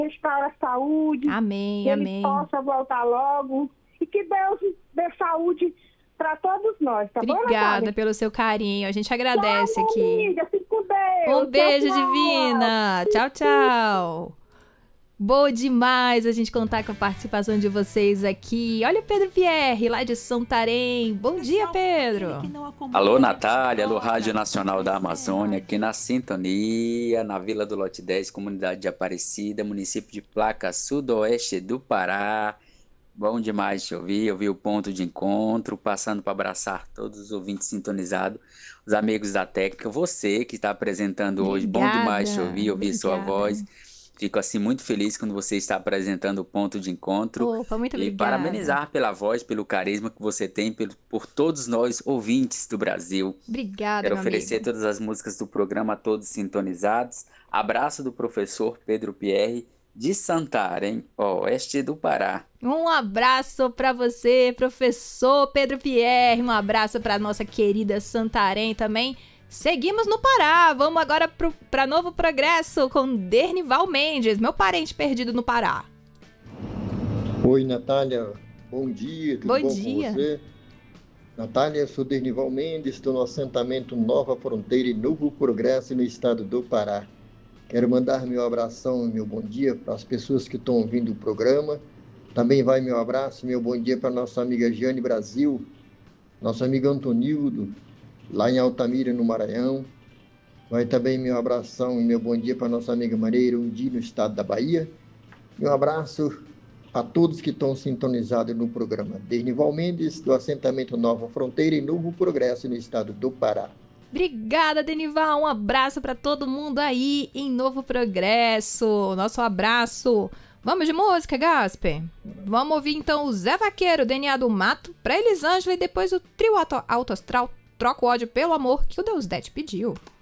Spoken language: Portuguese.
restaure a saúde. Amém, que amém. ele possa voltar logo. E que Deus dê saúde para todos nós, tá bom, Obrigada Natália? pelo seu carinho. A gente agradece Tchau, aqui. amiga. Fique com Deus. Um beijo, Tchau, tchau. Divina. Tchau, tchau. Boa demais a gente contar com a participação de vocês aqui. Olha o Pedro Pierre, lá de Santarém. Bom dia, Pedro. Alô, Natália, alô, Rádio Nacional da Amazônia, aqui na sintonia, na Vila do Lote 10, comunidade de Aparecida, município de Placa, sudoeste do Pará. Bom demais te ouvir o ponto de encontro, passando para abraçar todos os ouvintes sintonizados, os amigos da técnica, você que está apresentando hoje. Bom demais te ouvir sua voz. Fico assim muito feliz quando você está apresentando o ponto de encontro. Opa, muito e obrigada. parabenizar pela voz, pelo carisma que você tem por todos nós ouvintes do Brasil. Obrigada, Quero meu oferecer amigo. todas as músicas do programa a todos sintonizados. Abraço do professor Pedro Pierre de Santarém, oeste do Pará. Um abraço para você, professor Pedro Pierre. Um abraço para nossa querida Santarém também. Seguimos no Pará, vamos agora para Novo Progresso com Dernival Mendes, meu parente perdido no Pará. Oi, Natália, bom dia, tudo bom dia. Com você? Natália, eu sou Dernival Mendes, estou no assentamento Nova Fronteira e Novo Progresso no estado do Pará. Quero mandar meu abração e meu bom dia para as pessoas que estão ouvindo o programa. Também vai meu abraço, meu bom dia para nossa amiga Jane Brasil, nosso amigo Antonildo, lá em Altamira, no Maranhão. Vai também meu abração e meu bom dia para nossa amiga Maria Irundi, no estado da Bahia. E um abraço a todos que estão sintonizados no programa. Dernival Mendes, do assentamento Nova Fronteira e Novo Progresso, no estado do Pará. Obrigada, Denival. Um abraço para todo mundo aí em Novo Progresso. Nosso abraço. Vamos de música, Gasper? Vamos ouvir então o Zé Vaqueiro, DNA do Mato, para Elisângela e depois o trio Alto Astral, Troca o Ódio pelo Amor, que o Deus Dete pediu.